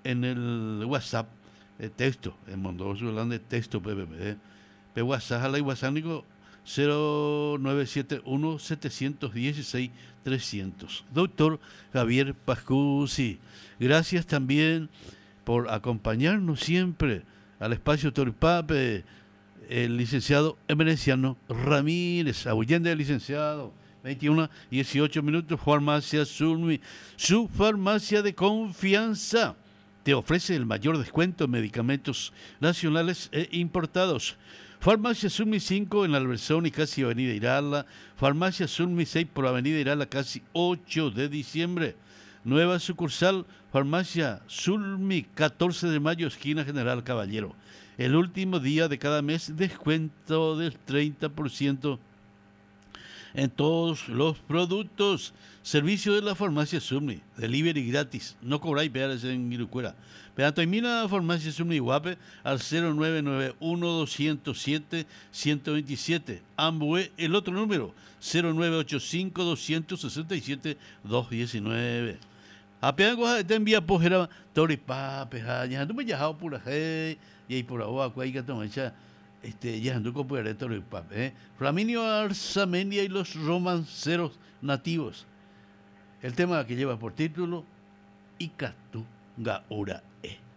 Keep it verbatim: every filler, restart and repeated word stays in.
en el WhatsApp, eh, texto, en Mondoso hablando de texto, P P P. Pe WhatsApp, a la WhatsApp, cero nueve siete uno siete uno seis tres cero cero. Doctor Javier Pascusi, gracias también por acompañarnos siempre al espacio Toripape, el licenciado Emerenciano Ramírez, Allende, licenciado. veintiuno, dieciocho minutos, Farmacia Sulmi, su farmacia de confianza. Te ofrece el mayor descuento en medicamentos nacionales e importados. Farmacia Sulmi cinco en Alverzón y casi Avenida Irala. Farmacia Sulmi seis por Avenida Irala, casi ocho de diciembre. Nueva sucursal, Farmacia Sulmi, catorce de mayo, esquina General Caballero. El último día de cada mes, descuento del treinta por ciento en todos los productos. Servicio de la Farmacia Sulmi, delivery gratis, no cobráis peajes en Irucuera. Peantoimina Farmacia Sulmi Guape al cero nueve nueve uno dos cero siete uno cero dos siete. Ambué, el otro número, cero nueve ocho cinco dos seis siete dos uno nueve. Apeangua te envía pojera Toripape, ya no me llamo pura hey, y ahí por agua, cuál que toma echa. Este, ya ando con Toripape, ¿eh? Flaminio Arzamendia y los romanceros nativos. El tema que lleva por título Icatu Gaura E.